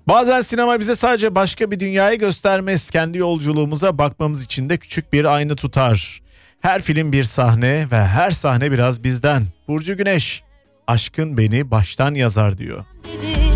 Bazen sinema bize sadece başka bir dünyayı göstermez. Kendi yolculuğumuza bakmamız için de küçük bir ayna tutar. Her film bir sahne ve her sahne biraz bizden. Burcu Güneş, aşkın beni baştan yazar diyor.